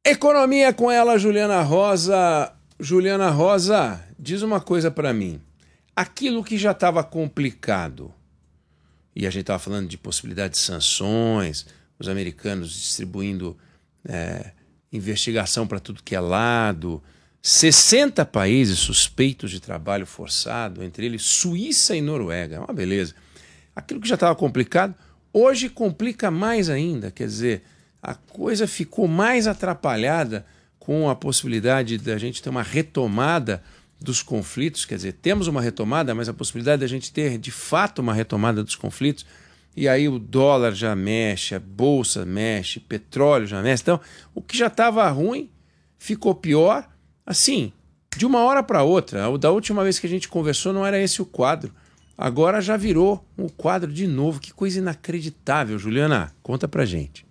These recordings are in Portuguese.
Economia com ela, Juliana Rosa. Juliana Rosa, diz uma coisa para mim. Aquilo que já estava complicado, e a gente estava falando de possibilidade de sanções, os americanos distribuindo investigação para tudo que é lado, 60 países suspeitos de trabalho forçado, entre eles Suíça e Noruega, é uma beleza. Aquilo que já estava complicado, hoje complica mais ainda, quer dizer, a coisa ficou mais atrapalhada com a possibilidade da gente ter uma retomada dos conflitos, quer dizer, temos uma retomada, mas a possibilidade da gente ter de fato uma retomada dos conflitos, e aí o dólar já mexe, a bolsa mexe, petróleo já mexe, então o que já estava ruim ficou pior, assim, de uma hora para outra. Da última vez que a gente conversou não era esse o quadro, agora já virou um quadro de novo, que coisa inacreditável. Juliana, conta pra gente.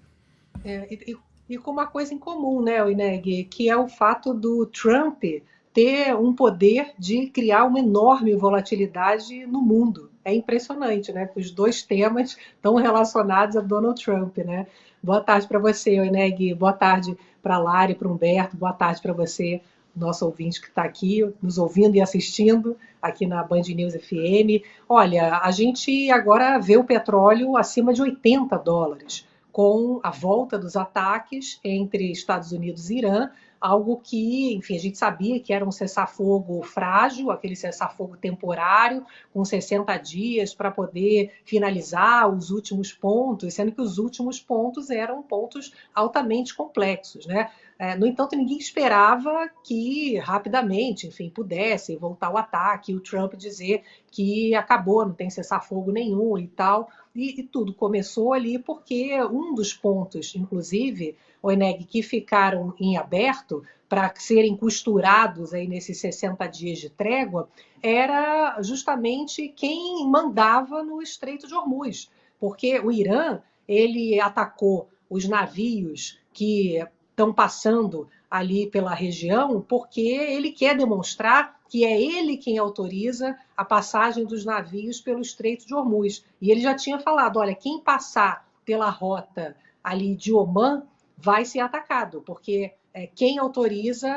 E com uma coisa em comum, né, Ineg, que é o fato do Trump ter um poder de criar uma enorme volatilidade no mundo. É impressionante, né? Que os dois temas estão relacionados a Donald Trump, né? Boa tarde para você, Ineg. Boa tarde para a Lari, para o Humberto. Boa tarde para você, nosso ouvinte que está aqui, nos ouvindo e assistindo aqui na Band News FM. Olha, a gente agora vê o petróleo acima de US$ 80, com a volta dos ataques entre Estados Unidos e Irã, algo que, enfim, a gente sabia que era um cessar-fogo frágil, aquele cessar-fogo temporário, com 60 dias para poder finalizar os últimos pontos, sendo que os últimos pontos eram pontos altamente complexos, né? No entanto, ninguém esperava que rapidamente, enfim, pudesse voltar o ataque, o Trump dizer que acabou, não tem cessar-fogo nenhum e tal. E tudo começou ali porque um dos pontos, inclusive, o Eneg, que ficaram em aberto para serem costurados aí nesses 60 dias de trégua, era justamente quem mandava no Estreito de Hormuz, porque o Irã ele atacou os navios que estão passando ali pela região, porque ele quer demonstrar que é ele quem autoriza a passagem dos navios pelo Estreito de Hormuz. E ele já tinha falado, olha, quem passar pela rota ali de Omã vai ser atacado, porque quem autoriza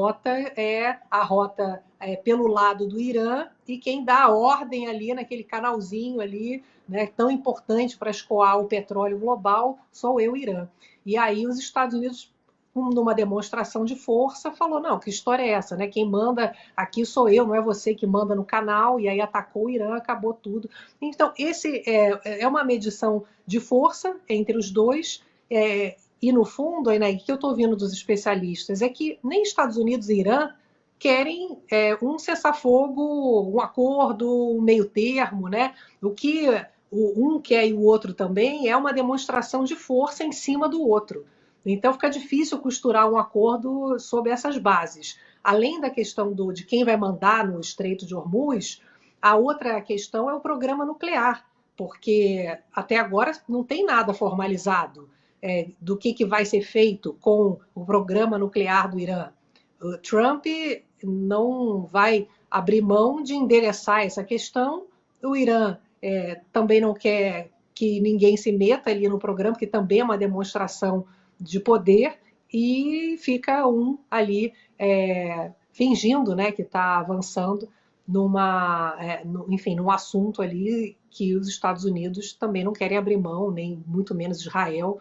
a rota pelo lado do Irã, e quem dá a ordem ali naquele canalzinho ali, né, tão importante para escoar o petróleo global, sou eu, Irã. E aí os Estados Unidos, numa demonstração de força, falou, não, que história é essa, né? Quem manda aqui sou eu, não é você que manda no canal, e aí atacou o Irã, acabou tudo. Então, esse é uma medição de força entre os dois, e no fundo, né, que eu estou ouvindo dos especialistas, é que nem Estados Unidos e Irã querem um cessar-fogo, um acordo, um meio termo, né? O que um quer e o outro também é uma demonstração de força em cima do outro. Então fica difícil costurar um acordo sob essas bases. Além da questão de quem vai mandar no Estreito de Hormuz, a outra questão é o programa nuclear, porque até agora não tem nada formalizado do que vai ser feito com o programa nuclear do Irã. O Trump não vai abrir mão de endereçar essa questão. O Irã também não quer que ninguém se meta ali no programa, que também é uma demonstração de poder, e fica um ali fingindo, né, que está avançando enfim, num assunto ali que os Estados Unidos também não querem abrir mão, nem muito menos Israel,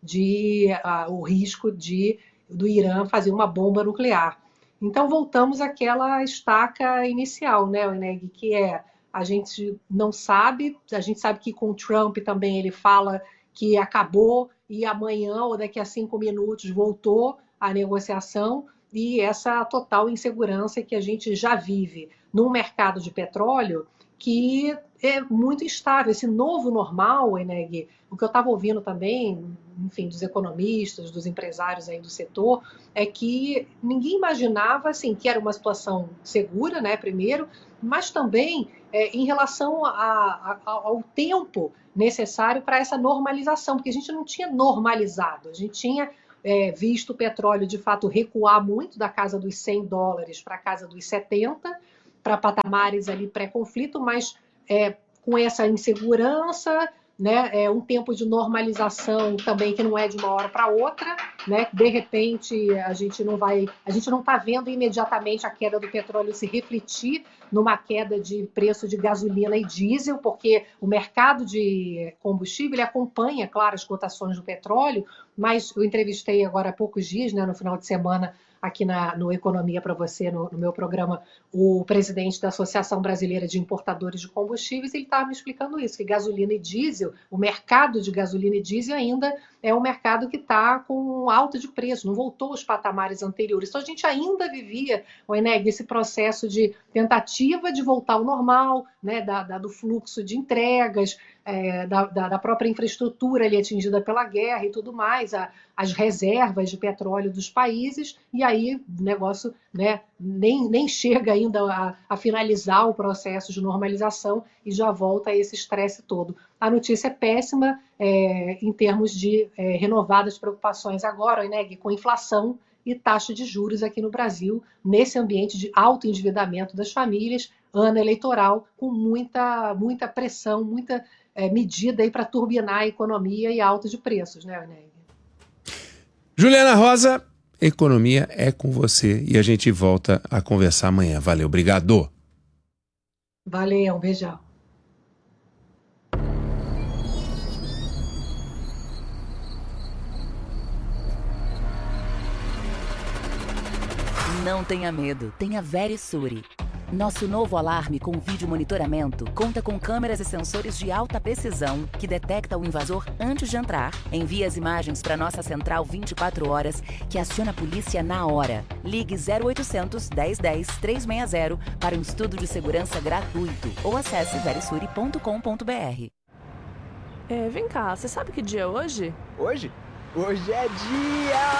o risco do Irã fazer uma bomba nuclear. Então voltamos àquela estaca inicial, né, Eneg, que a gente não sabe, a gente sabe que com o Trump também ele fala que acabou e amanhã ou daqui a 5 minutos voltou a negociação, e essa total insegurança que a gente já vive num mercado de petróleo que é muito instável. Esse novo normal, Eneg, o que eu estava ouvindo também, enfim, dos economistas, dos empresários aí do setor, é que ninguém imaginava assim, que era uma situação segura, né, primeiro, mas também em relação ao tempo necessário para essa normalização, porque a gente não tinha normalizado, a gente tinha visto o petróleo de fato recuar muito da casa dos US$ 100 para a casa dos 70, para patamares ali pré-conflito, mas com essa insegurança, né, um tempo de normalização também que não é de uma hora para outra, né? De repente a gente não está vendo imediatamente a queda do petróleo se refletir numa queda de preço de gasolina e diesel, porque o mercado de combustível ele acompanha, claro, as cotações do petróleo, mas eu entrevistei agora há poucos dias, né, no final de semana, aqui no Economia para Você, no meu programa, o presidente da Associação Brasileira de Importadores de Combustíveis, ele estava me explicando isso, que gasolina e diesel, o mercado de gasolina e diesel ainda é um mercado que está com alta de preço, não voltou aos patamares anteriores. Então a gente ainda vivia, Eneg, esse processo de tentativa de voltar ao normal, né, do fluxo de entregas, da própria infraestrutura ali atingida pela guerra e tudo mais, as reservas de petróleo dos países, e aí o negócio, né, nem chega ainda a finalizar o processo de normalização e já volta a esse estresse todo. A notícia é péssima em termos de renovadas preocupações agora, né, com inflação e taxa de juros aqui no Brasil, nesse ambiente de alto endividamento das famílias, ano eleitoral, com muita pressão, muita medida para turbinar a economia e alta de preços, né, Eneg? Juliana Rosa, Economia é com você e a gente volta a conversar amanhã. Valeu, obrigado. Valeu, um beijão. Não tenha medo, tenha Verisure. Nosso novo alarme com vídeo monitoramento conta com câmeras e sensores de alta precisão que detecta o invasor antes de entrar, envia as imagens para nossa central 24 horas, que aciona a polícia na hora. Ligue 0800 1010 360 para um estudo de segurança gratuito ou acesse verisure.com.br. Vem cá, você sabe que dia é hoje? Hoje? Hoje é dia